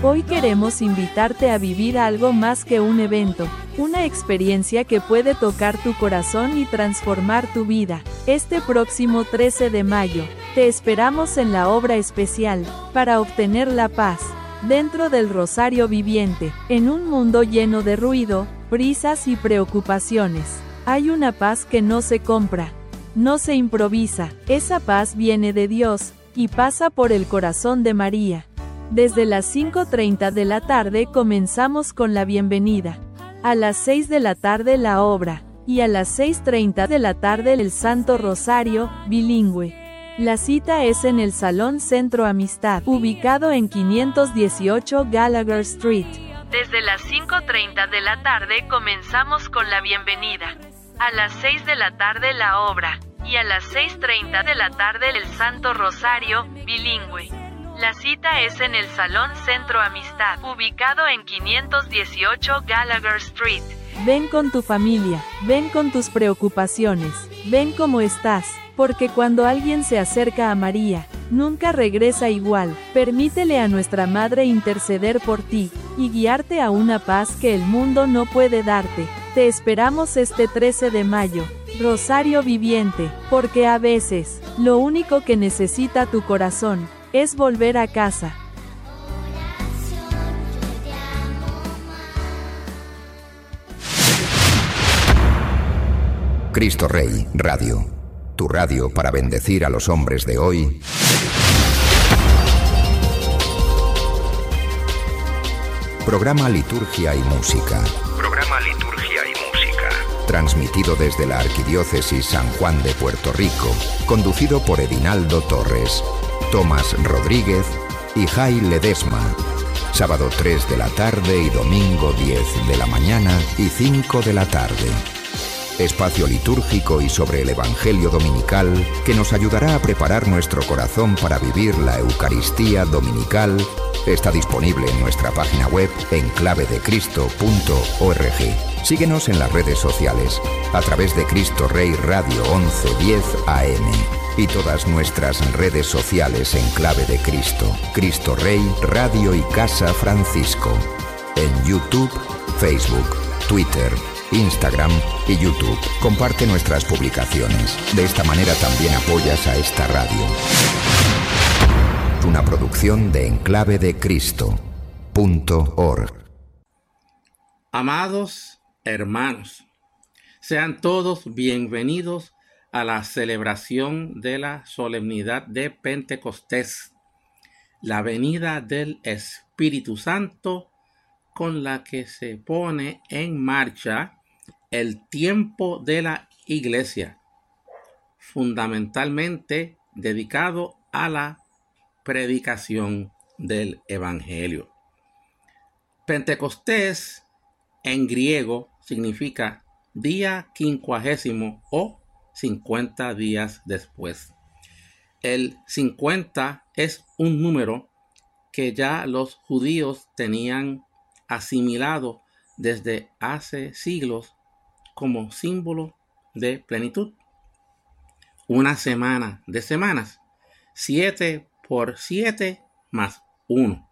Hoy queremos invitarte a vivir algo más que un evento, una experiencia que puede tocar tu corazón y transformar tu vida. Este próximo 13 de mayo, te esperamos en la obra especial, para obtener la paz, dentro del Rosario Viviente. En un mundo lleno de ruido, prisas y preocupaciones, hay una paz que no se compra, no se improvisa. Esa paz viene de Dios, y pasa por el corazón de María. Desde las 5:30 de la tarde comenzamos con la bienvenida. A las 6 de la tarde la obra, y a las 6:30 de la tarde el Santo Rosario, bilingüe. La cita es en el Salón Centro Amistad, ubicado en 518 Gallagher Street. Desde las 5:30 de la tarde comenzamos con la bienvenida. A las 6 de la tarde la obra, y a las 6:30 de la tarde el Santo Rosario, bilingüe. La cita es en el Salón Centro Amistad, ubicado en 518 Gallagher Street. Ven con tu familia, ven con tus preocupaciones, ven como estás, porque cuando alguien se acerca a María, nunca regresa igual. Permítele a nuestra Madre interceder por ti, y guiarte a una paz que el mundo no puede darte. Te esperamos este 13 de mayo, Rosario Viviente, porque a veces, lo único que necesita tu corazón, es volver a casa. Cristo Rey Radio, tu radio para bendecir a los hombres de hoy. Programa Liturgia y Música. Transmitido desde la Arquidiócesis San Juan de Puerto Rico, conducido por Edinaldo Torres, Tomás Rodríguez y Jai Ledesma. Sábado 3 de la tarde y domingo 10 de la mañana y 5 de la tarde. Espacio litúrgico y sobre el Evangelio dominical que nos ayudará a preparar nuestro corazón para vivir la Eucaristía dominical. Está disponible en nuestra página web enclavedecristo.org. Síguenos en las redes sociales a través de Cristo Rey Radio 1110 AM y todas nuestras redes sociales en Clave de Cristo, Cristo Rey Radio y Casa Francisco, en YouTube, Facebook, Twitter, Instagram y YouTube. Comparte nuestras publicaciones. De esta manera también apoyas a esta radio. Una producción de enclavedecristo.org. Amados hermanos, sean todos bienvenidos a la celebración de la solemnidad de Pentecostés, la venida del Espíritu Santo con la que se pone en marcha el tiempo de la Iglesia, fundamentalmente dedicado a la predicación del Evangelio. Pentecostés en griego significa día 50 o 50 días después. El 50 es un número que ya los judíos tenían asimilado desde hace siglos como símbolo de plenitud. Una semana de semanas, 7 por 7 más 1.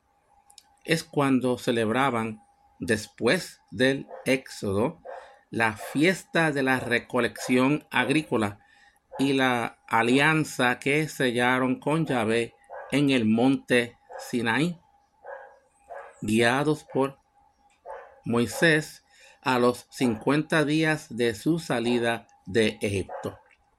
Es cuando celebraban, después del Éxodo, la fiesta de la recolección agrícola y la alianza que sellaron con Yahvé en el monte Sinaí, guiados por Moisés a los 50 días de su salida de Egipto.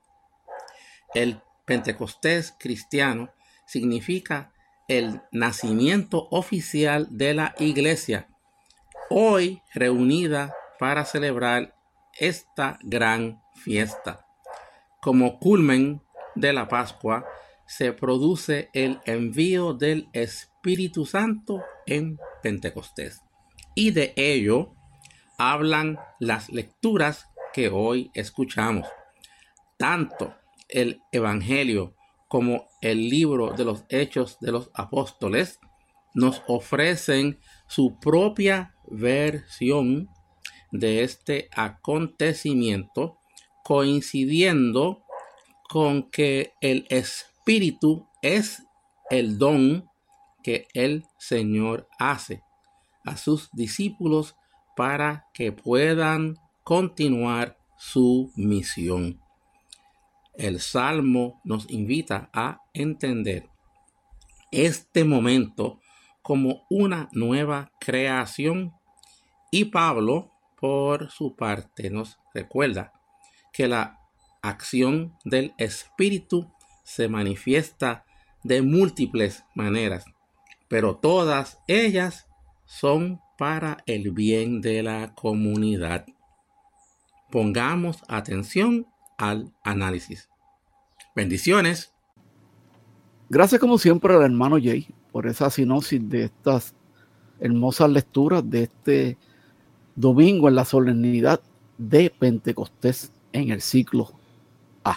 El Pentecostés cristiano significa el nacimiento oficial de la Iglesia, hoy reunida para celebrar esta gran fiesta. Como culmen de la Pascua, se produce el envío del Espíritu Santo en Pentecostés. Y de ello hablan las lecturas que hoy escuchamos. Tanto el Evangelio como el libro de los Hechos de los Apóstoles nos ofrecen su propia versión de este acontecimiento, coincidiendo con que el Espíritu es el don que el Señor hace a sus discípulos para que puedan continuar su misión. El Salmo nos invita a entender este momento como una nueva creación, y Pablo, por su parte, nos recuerda que la acción del Espíritu se manifiesta de múltiples maneras, pero todas ellas son para el bien de la comunidad. Pongamos atención al análisis. Bendiciones. Gracias como siempre al hermano Jay por esa sinopsis de estas hermosas lecturas de este domingo en la solemnidad de Pentecostés en el ciclo A.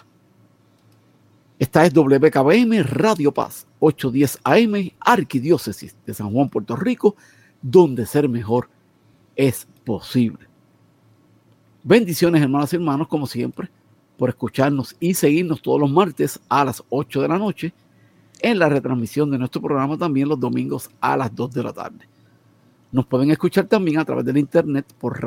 Esta es WKBM Radio Paz 810 AM, Arquidiócesis de San Juan, Puerto Rico, donde ser mejor es posible. Bendiciones, hermanas y hermanos, como siempre, por escucharnos y seguirnos todos los martes a las 8 de la noche en la retransmisión de nuestro programa, también los domingos a las 2 de la tarde. Nos pueden escuchar también a través del internet por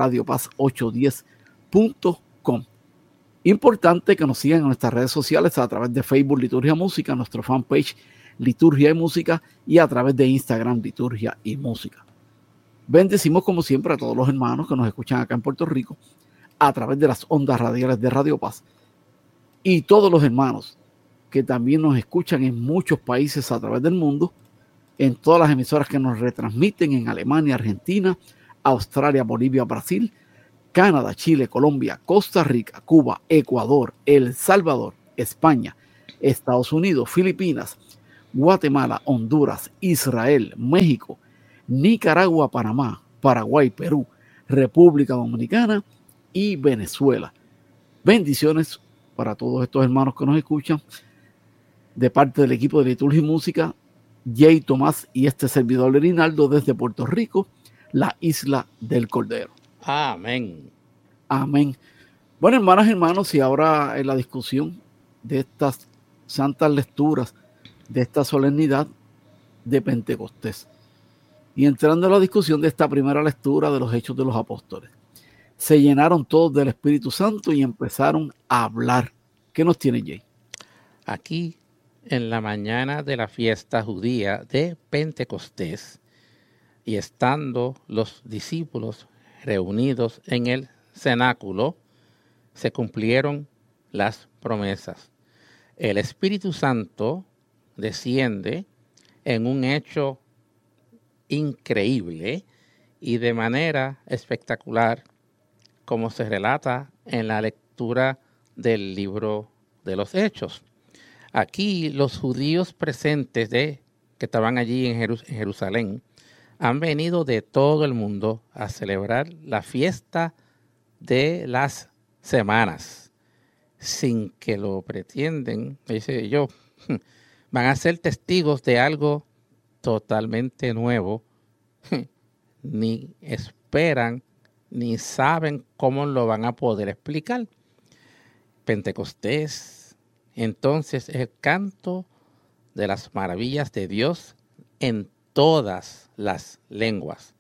radiopaz810.com. Importante que nos sigan en nuestras redes sociales a través de Facebook Liturgia Música, nuestro fanpage Liturgia y Música, y a través de Instagram Liturgia y Música. Bendecimos como siempre a todos los hermanos que nos escuchan acá en Puerto Rico a través de las ondas radiales de Radio Paz, y todos los hermanos que también nos escuchan en muchos países a través del mundo, en todas las emisoras que nos retransmiten en Alemania, Argentina, Australia, Bolivia, Brasil, Canadá, Chile, Colombia, Costa Rica, Cuba, Ecuador, El Salvador, España, Estados Unidos, Filipinas, Guatemala, Honduras, Israel, México, Nicaragua, Panamá, Paraguay, Perú, República Dominicana y Venezuela. Bendiciones para todos estos hermanos que nos escuchan de parte del equipo de Liturgia y Música, Jay Tomás y este servidor Rinaldo desde Puerto Rico, la isla del Cordero. Amén. Amén. Bueno, hermanas y hermanos, y ahora en la discusión de estas santas lecturas de esta solemnidad de Pentecostés, y entrando en la discusión de esta primera lectura de los Hechos de los Apóstoles, se llenaron todos del Espíritu Santo y empezaron a hablar. ¿Qué nos tiene Jay? Aquí, en la mañana de la fiesta judía de Pentecostés, y estando los discípulos reunidos en el cenáculo, se cumplieron las promesas. El Espíritu Santo desciende en un hecho increíble y de manera espectacular, como se relata en la lectura del libro de los Hechos. Aquí los judíos presentes que estaban allí en Jerusalén han venido de todo el mundo a celebrar la fiesta de las semanas, sin que lo pretenden, dice yo, van a ser testigos de algo totalmente nuevo, ni esperan, ni saben cómo lo van a poder explicar. Pentecostés, entonces, es el canto de las maravillas de Dios en todas las lenguas.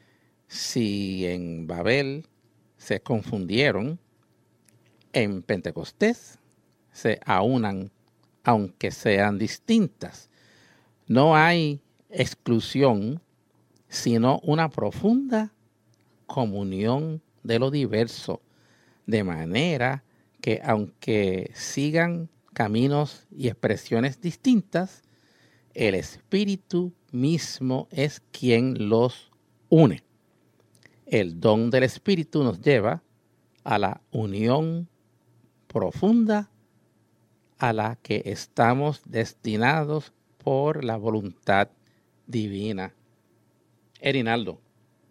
Si en Babel se confundieron, en Pentecostés se aunan, aunque sean distintas. No hay exclusión, sino una profunda comunión de lo diverso, de manera que aunque sigan caminos y expresiones distintas, el Espíritu mismo es quien los une. El don del Espíritu nos lleva a la unión profunda a la que estamos destinados por la voluntad divina. Erinaldo.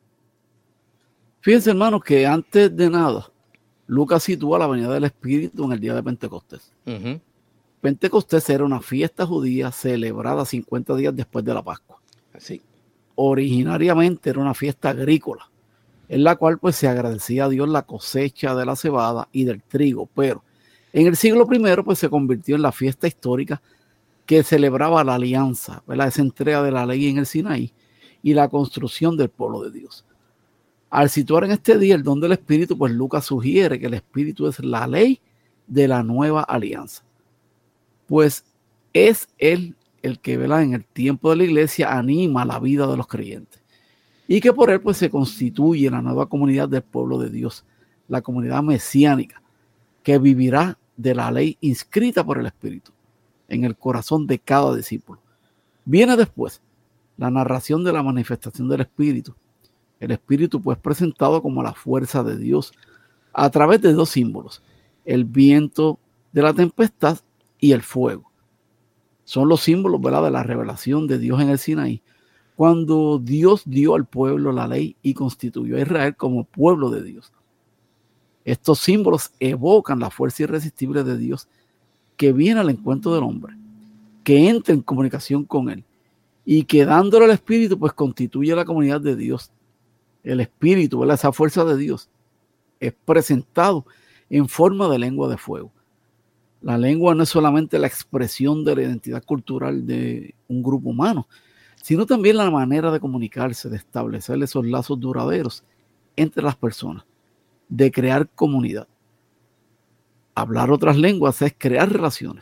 Fíjense, hermanos, que antes de nada, Lucas sitúa la venida del Espíritu en el día de Pentecostés. Uh-huh. Pentecostés era una fiesta judía celebrada 50 días después de la Pascua. Así. Originariamente era una fiesta agrícola, en la cual pues se agradecía a Dios la cosecha de la cebada y del trigo, pero en el siglo I pues se convirtió en la fiesta histórica que celebraba la alianza, ¿verdad? Esa entrega de la ley en el Sinaí y la construcción del pueblo de Dios. Al situar en este día el don del Espíritu, pues Lucas sugiere que el Espíritu es la ley de la nueva alianza. Pues es él el que, ¿verdad?, en el tiempo de la iglesia anima la vida de los creyentes. Y que por él pues se constituye la nueva comunidad del pueblo de Dios, la comunidad mesiánica, que vivirá de la ley inscrita por el Espíritu en el corazón de cada discípulo. Viene después la narración de la manifestación del Espíritu. El Espíritu pues presentado como la fuerza de Dios a través de dos símbolos, el viento de la tempestad y el fuego. Son los símbolos, ¿verdad?, de la revelación de Dios en el Sinaí, cuando Dios dio al pueblo la ley y constituyó a Israel como pueblo de Dios. Estos símbolos evocan la fuerza irresistible de Dios que viene al encuentro del hombre, que entra en comunicación con él y que dándole al Espíritu pues constituye la comunidad de Dios. El Espíritu, ¿verdad?, esa fuerza de Dios, es presentado en forma de lengua de fuego. La lengua no es solamente la expresión de la identidad cultural de un grupo humano, sino también la manera de comunicarse, de establecer esos lazos duraderos entre las personas, de crear comunidad. Hablar otras lenguas es crear relaciones.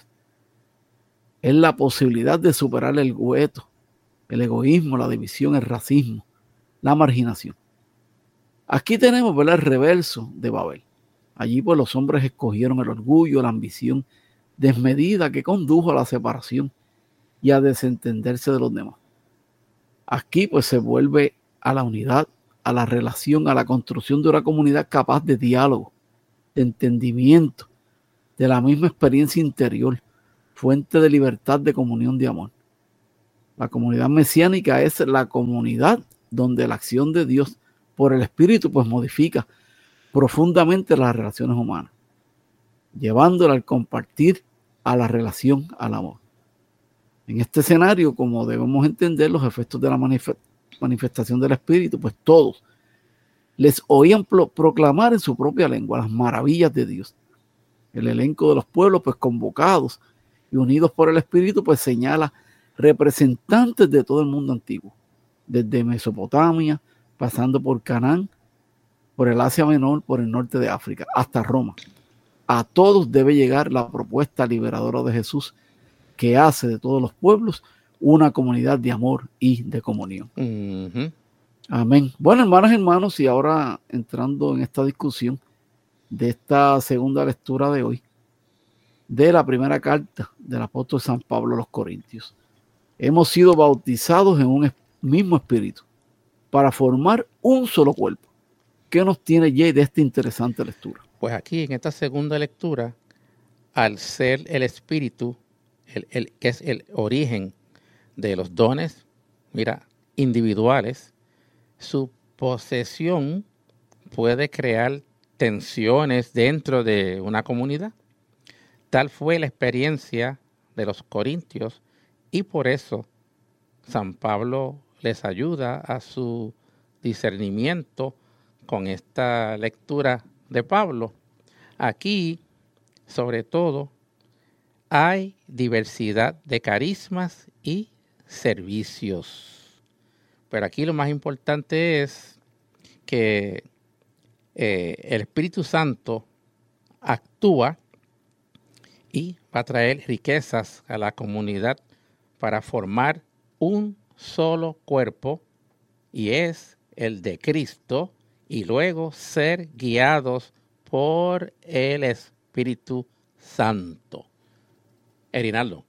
Es la posibilidad de superar el gueto, el egoísmo, la división, el racismo, la marginación. Aquí tenemos, ¿verdad?, el reverso de Babel. Allí pues los hombres escogieron el orgullo, la ambición desmedida que condujo a la separación y a desentenderse de los demás. Aquí pues se vuelve a la unidad, a la relación, a la construcción de una comunidad capaz de diálogo, de entendimiento, de la misma experiencia interior, fuente de libertad, de comunión, de amor. La comunidad mesiánica es la comunidad donde la acción de Dios por el Espíritu pues modifica profundamente las relaciones humanas, llevándola al compartir, a la relación, al amor. En este escenario, como debemos entender los efectos de la manifestación del Espíritu, pues todos les oían proclamar en su propia lengua las maravillas de Dios. El elenco de los pueblos pues convocados y unidos por el Espíritu pues señala representantes de todo el mundo antiguo, desde Mesopotamia, pasando por Canaán, por el Asia Menor, por el norte de África, hasta Roma. A todos debe llegar la propuesta liberadora de Jesús, que hace de todos los pueblos una comunidad de amor y de comunión. Amén. Bueno, hermanas y hermanos, y ahora entrando en esta discusión de esta segunda lectura de hoy, de la primera carta del apóstol San Pablo a los Corintios. Hemos sido bautizados en un mismo espíritu para formar un solo cuerpo. ¿Qué nos tiene Jay de esta interesante lectura? Pues aquí en esta segunda lectura, al ser el espíritu, que es el origen de los dones, individuales, su posesión puede crear tensiones dentro de una comunidad. Tal fue la experiencia de los corintios y por eso San Pablo les ayuda a su discernimiento con esta lectura de Pablo. Aquí, sobre todo, hay diversidad de carismas y servicios. Pero aquí lo más importante es que el Espíritu Santo actúa y va a traer riquezas a la comunidad para formar un solo cuerpo, y es el de Cristo, y luego ser guiados por el Espíritu Santo. Erinaldo.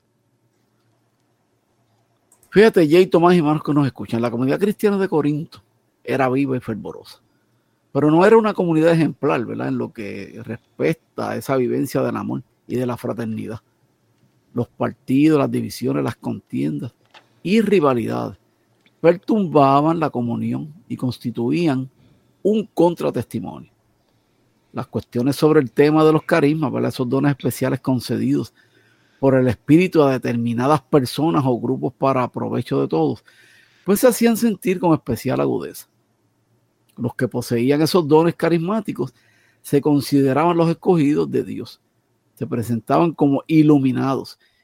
Fíjate, Jay, Tomás y hermanos que nos escuchan, la comunidad cristiana de Corinto era viva y fervorosa, pero no era una comunidad ejemplar, ¿verdad?, en lo que respecta a esa vivencia del amor y de la fraternidad. Los partidos, las divisiones, las contiendas y rivalidades perturbaban la comunión y constituían un contratestimonio. Las cuestiones sobre el tema de los carismas, ¿verdad?, esos dones especiales concedidos por el Espíritu a determinadas personas o grupos para provecho de todos, pues se hacían sentir con especial agudeza. Los que poseían esos dones carismáticos se consideraban los escogidos de Dios, se presentaban como iluminados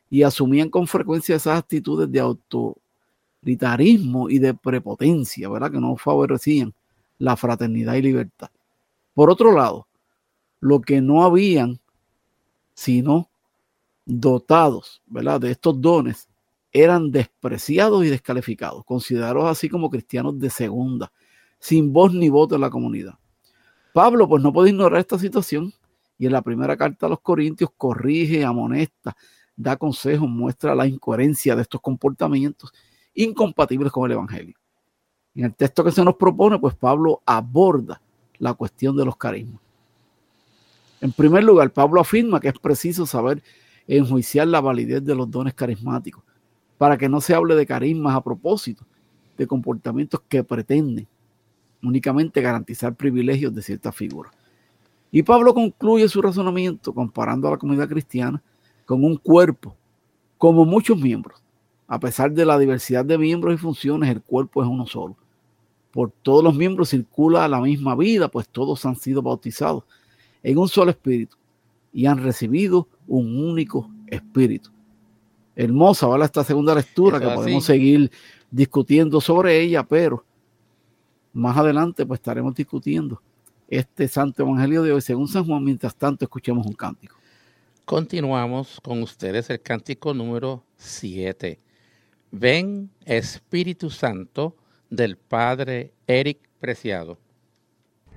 y asumían con frecuencia esas actitudes de autoritarismo y de prepotencia, ¿verdad? Que no favorecían la fraternidad y libertad. Por otro lado, lo que no habían sino dotados, ¿verdad?, de estos dones, eran despreciados y descalificados, considerados así como cristianos de segunda, sin voz ni voto en la comunidad. Pablo pues no puede ignorar esta situación y en la primera carta a los Corintios corrige, amonesta, da consejos, muestra la incoherencia de estos comportamientos incompatibles con el Evangelio. En el texto que se nos propone, pues Pablo aborda la cuestión de los carismas. En primer lugar, Pablo afirma que es preciso saber enjuiciar la validez de los dones carismáticos para que no se hable de carismas a propósito de comportamientos que pretenden únicamente garantizar privilegios de ciertas figuras. Y Pablo concluye su razonamiento comparando a la comunidad cristiana con un cuerpo, como muchos miembros. A pesar de la diversidad de miembros y funciones, el cuerpo es uno solo. Por todos los miembros circula la misma vida, pues todos han sido bautizados en un solo espíritu y han recibido un único espíritu. Hermosa, ¿vale? Esta segunda lectura que podemos seguir discutiendo sobre ella, pero más adelante pues estaremos discutiendo este santo evangelio de hoy según San Juan. Mientras tanto, escuchemos un cántico. Continuamos con ustedes el cántico número 7. Ven, Espíritu Santo, del Padre Eric Preciado.